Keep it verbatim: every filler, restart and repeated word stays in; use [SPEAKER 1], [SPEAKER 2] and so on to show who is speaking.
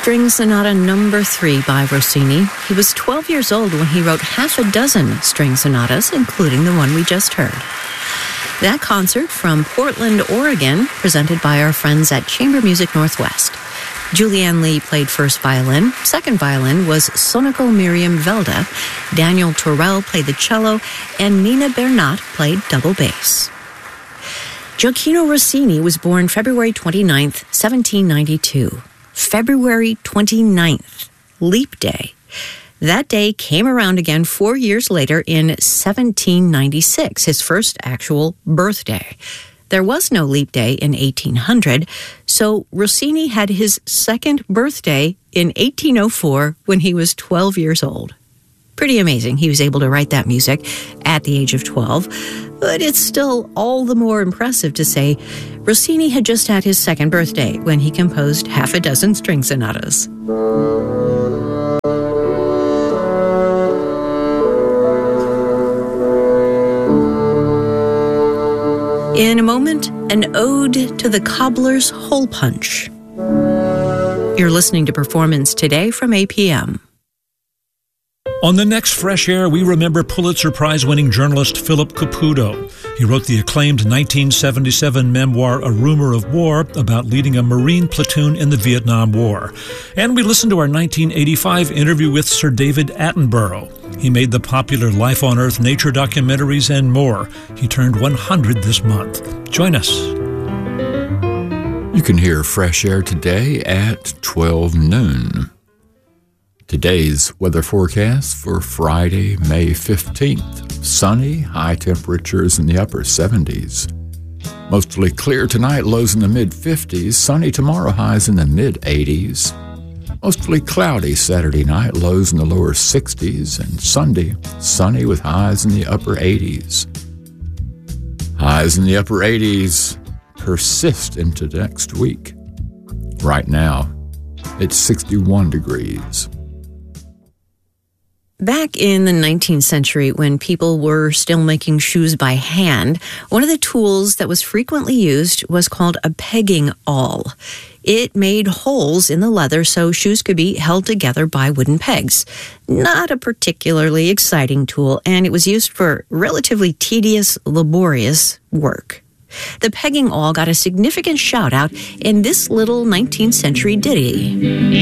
[SPEAKER 1] String Sonata Number three by Rossini. He was twelve years old when he wrote half a dozen string sonatas, including the one we just heard. That concert from Portland, Oregon, presented by our friends at Chamber Music Northwest. Julianne Lee played first violin. Second violin was Sonoko Miriam Velda. Daniel Torell played the cello, and Nina Bernat played double bass. Gioacchino Rossini was born February twenty-ninth, seventeen ninety-two. February twenty-ninth, Leap Day. That day came around again four years later in seventeen ninety-six, his first actual birthday. There was no leap day in eighteen hundred, so Rossini had his second birthday in eighteen oh four when he was twelve years old. Pretty amazing he was able to write that music at the age of twelve, but it's still all the more impressive to say Rossini had just had his second birthday when he composed half a dozen string sonatas. In a moment, an ode to the cobbler's hole punch. You're listening to Performance Today from A P M.
[SPEAKER 2] On the next Fresh Air, we remember Pulitzer Prize-winning journalist Philip Caputo. He wrote the acclaimed nineteen seventy-seven memoir A Rumor of War about leading a Marine platoon in the Vietnam War. And we listened to our nineteen eighty-five interview with Sir David Attenborough. He made the popular Life on Earth nature documentaries and more. He turned one hundred this month. Join us.
[SPEAKER 3] You can hear Fresh Air today at twelve noon. Today's weather forecast for Friday, May fifteenth. Sunny, high temperatures in the upper seventies. Mostly clear tonight, lows in the mid-fifties. Sunny tomorrow, highs in the mid-eighties. Mostly cloudy Saturday night, lows in the lower sixties. And Sunday, sunny with highs in the upper eighties. Highs in the upper eighties persist into next week. Right now, it's sixty-one degrees.
[SPEAKER 1] Back in the nineteenth century, when people were still making shoes by hand, one of the tools that was frequently used was called a pegging awl. It made holes in the leather so shoes could be held together by wooden pegs. Not a particularly exciting tool, and it was used for relatively tedious, laborious work. The pegging awl got a significant shout-out in this little nineteenth century ditty.